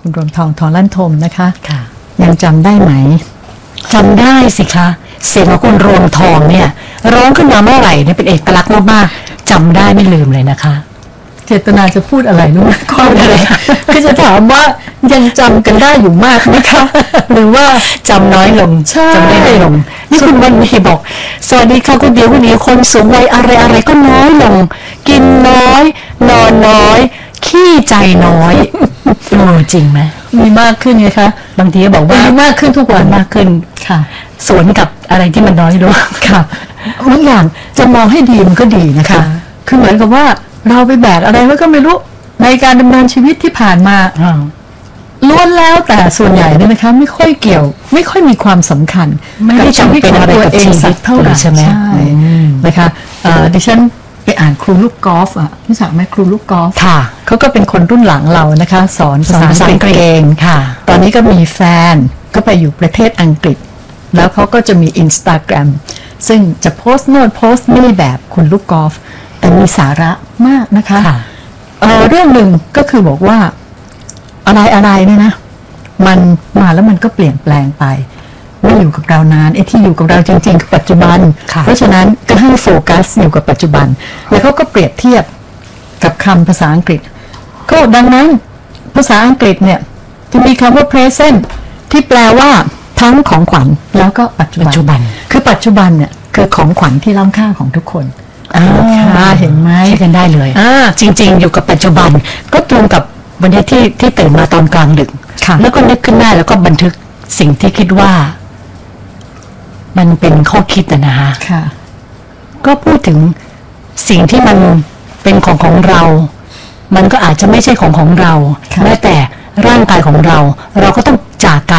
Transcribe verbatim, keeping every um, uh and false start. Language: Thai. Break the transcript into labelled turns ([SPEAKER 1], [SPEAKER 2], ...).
[SPEAKER 1] คุณรวมทองทองลั่นทมนะคะ
[SPEAKER 2] ค่ะ
[SPEAKER 1] ยังจำได้ไหม
[SPEAKER 2] จำได้สิคะเสียงของคุณรวมทองเนี่ยร้องขึ้นมาเมื่อไหร่เนี่ยเป็นเอกลักษณ์มากๆจำได้ไม่ลืมเลยนะคะ
[SPEAKER 1] เจตนาจะพูดอะไรรู้ไหมข้ออะไรคือจะถามว่ายังจำกันได้อยู่มากไหมคะหรือว่า
[SPEAKER 2] จำน้อยลงจำได้น้อยลงนี่คุณวันนี้บอกสวัสดีค่ะคุณเดียวคุณนี้คนสูงวัยอะไรอะไรก็น้อยลงกินน้อยนอนน้อยขี้ใจน้อยโอ้จริงไหม
[SPEAKER 1] มีมากขึ้นไงคะ
[SPEAKER 2] บางทีก็บอกว่า
[SPEAKER 1] มีมากขึ้นทุกวัน
[SPEAKER 2] มากขึ้น
[SPEAKER 1] ค่ะ
[SPEAKER 2] สวนกับอะไรที่มันน้อยลง
[SPEAKER 1] ค่ะบางอย่างจะมองให้ดีมันก็ดีนะคะคือเหมือนกับว่าเราไปแบกอะไรไว้ก็ไม่รู้ในการดำเนินชีวิตที่ผ่านมาล้วนแล้วแต่ส่วนใหญ่เนี่ยนะคะไม่ค่อยเกี่ยวไม่ค่อยมีความสำคัญ
[SPEAKER 2] ไม่ได้จำเป็นอะไรกับชีวิต
[SPEAKER 1] เท่าไหร่
[SPEAKER 2] ใช่ไหม
[SPEAKER 1] นะคะดิฉันไปอ่านครูลูกกอล์ฟอ่ะรู้จักไหมครูลูกกอล์ฟ
[SPEAKER 2] ค่ะ
[SPEAKER 1] เขาก็เป็นคนรุ่นหลังเรานะคะสอนภาษาอังกฤษเอง
[SPEAKER 2] ค่ะ
[SPEAKER 1] ตอนนี้ก็มีแฟนก็ไปอยู่ประเทศอังกฤษแล้วเขาก็จะมี Instagram ซึ่งจะโพสต์โน้ตโพสต์นี่แบบคุณลูกกอล์ฟแต่มีสาระมากนะคะเอ่อเรื่องหนึ่งก็คือบอกว่าอะไรอะไรเนี่ยนะมันมาแล้วมันก็เปลี่ยนแปลงไปไม่อยู่กับเรานานไอ้ที่อยู่กับเราจริงๆคือปัจจุบันเพราะฉะนั้นก็ให้โฟกัสอยู่กับปัจจุบันแล้วเขาก็เปรียบเทียบกับคำภาษาอังกฤษก็ดังนั้นภาษาอังกฤษเนี่ยจะมีคำว่า present ที่แปลว่าทั้งของขวัญแล้วก็ปัจจุบันคือปัจจุบันเนี่ยคือของขวัญที่ล้ำค่าของทุกคน
[SPEAKER 2] อ่า
[SPEAKER 1] เห็นไหม
[SPEAKER 2] ใช้กันได้เลยจริงๆอยู่กับปัจจุบันก็ตรงกับวันนี้ที่ที่ตื่นมาตอนกลางดึกแล้วก็นึกขึ้นได้แล้วก็บันทึกสิ่งที่คิดว่ามันเป็นข้อคิดนะฮะก็พูดถึงสิ่งที่มันเป็นของของเรามันก็อาจจะไม่ใช่ของของเราแม้แต่ร่างกายของเราเราก็ต้องจากกัน